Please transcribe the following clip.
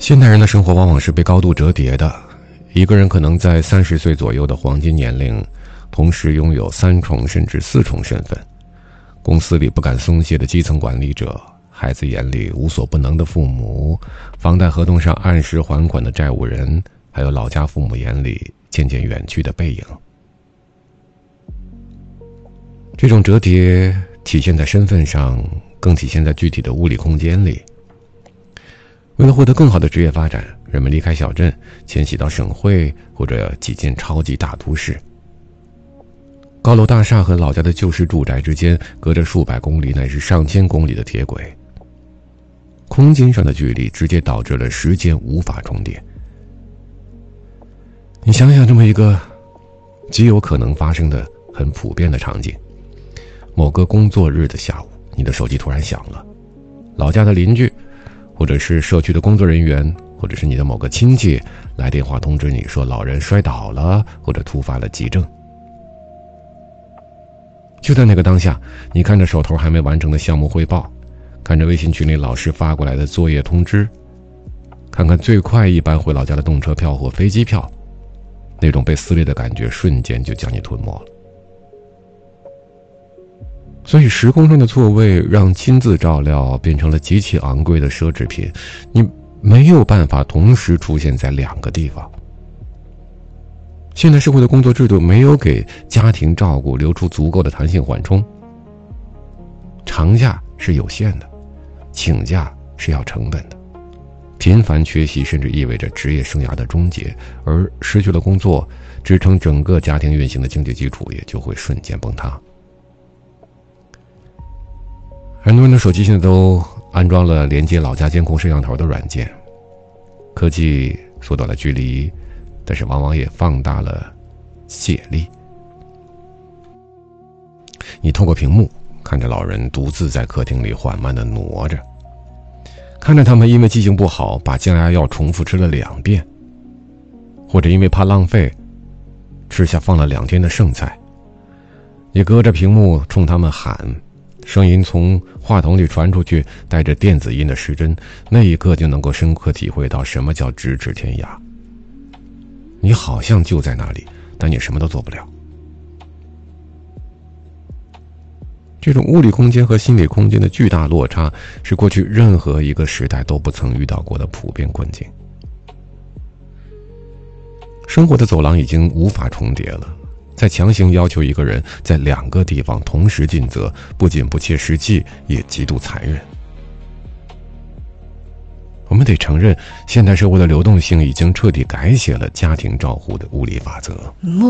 现代人的生活往往是被高度折叠的，一个人可能在30岁左右的黄金年龄，同时拥有3重甚至4重身份：公司里不敢松懈的基层管理者，孩子眼里无所不能的父母，房贷合同上按时还款的债务人，还有老家父母眼里渐渐远去的背影。这种折叠体现在身份上，更体现在具体的物理空间里。为了获得更好的职业发展，人们离开小镇，迁徙到省会或者挤进超级大都市。高楼大厦和老家的旧式住宅之间隔着数百公里乃至上千公里的铁轨，空间上的距离直接导致了时间无法重叠。你想想这么一个极有可能发生的很普遍的场景：某个工作日的下午，你的手机突然响了，老家的邻居或者是社区的工作人员，或者是你的某个亲戚来电话通知你说老人摔倒了，或者突发了急症。就在那个当下，你看着手头还没完成的项目汇报，看着微信群里老师发过来的作业通知，看看最快一班回老家的动车票或飞机票，那种被撕裂的感觉瞬间就将你吞没了。所以时空上的错位让亲自照料变成了极其昂贵的奢侈品，你没有办法同时出现在2个地方。现代社会的工作制度没有给家庭照顾留出足够的弹性缓冲，长假是有限的，请假是要成本的，频繁缺席甚至意味着职业生涯的终结，而失去了工作支撑整个家庭运行的经济基础也就会瞬间崩塌。很多人的手机现在都安装了连接老家监控摄像头的软件，科技缩短了距离，但是往往也放大了泄力。你透过屏幕看着老人独自在客厅里缓慢地挪着，看着他们因为记性不好把降压药重复吃了2遍，或者因为怕浪费吃下放了2天的剩菜。你隔着屏幕冲他们喊，声音从话筒里传出去，带着电子音的失真，那一刻就能够深刻体会到什么叫咫尺天涯。你好像就在那里，但你什么都做不了。这种物理空间和心理空间的巨大落差，是过去任何一个时代都不曾遇到过的普遍困境。生活的走廊已经无法重叠了，再强行要求一个人在2个地方同时尽责，不仅不切实际，也极度残忍。我们得承认，现代社会的流动性已经彻底改写了家庭照护的物理法则。